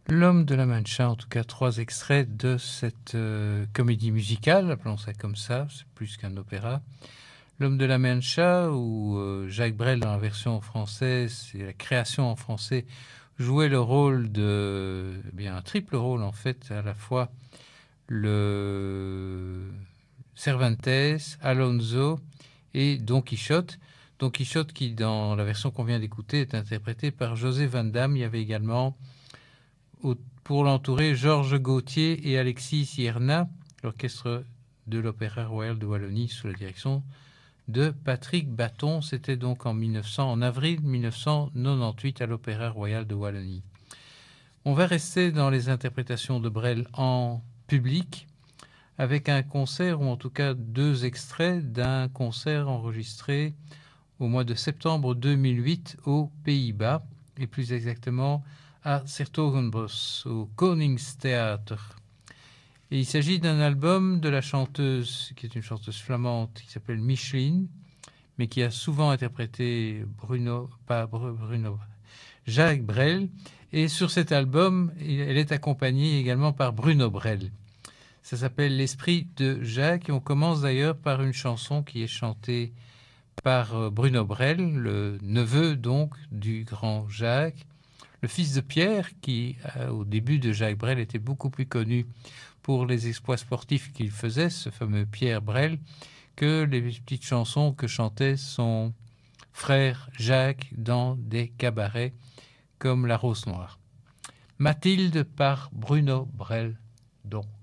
L'homme de la Mancha, en tout cas 3 extraits de cette comédie musicale, appelons ça comme ça, c'est plus qu'un opéra. L'homme de la Mancha, où Jacques Brel, dans la version française, c'est la création en français, jouait le rôle de, eh bien un triple rôle en fait, à la fois le Cervantes, Alonso et Don Quichotte. Don Quichotte qui, dans la version qu'on vient d'écouter, est interprété par José Van Damme. Il y avait également pour l'entourer Georges Gautier et Alexis Sierna, l'orchestre de l'Opéra Royal de Wallonie sous la direction de Patrick Batton. C'était donc en avril 1998 à l'Opéra Royal de Wallonie. On va rester dans les interprétations de Brel en public avec un concert, ou en tout cas 2 extraits d'un concert enregistré au mois de septembre 2008 aux Pays-Bas, et plus exactement à 's-Hertogenbosch, au Koningstheater. Et il s'agit d'un album de la chanteuse, qui est une chanteuse flamande, qui s'appelle Micheline, mais qui a souvent interprété Jacques Brel. Et sur cet album, elle est accompagnée également par Bruno Brel. Ça s'appelle L'Esprit de Jacques, et on commence d'ailleurs par une chanson qui est chantée par Bruno Brel, le neveu donc du grand Jacques, le fils de Pierre, qui au début de Jacques Brel était beaucoup plus connu pour les exploits sportifs qu'il faisait, ce fameux Pierre Brel, que les petites chansons que chantait son frère Jacques dans des cabarets comme La Rose Noire. Mathilde par Bruno Brel, donc.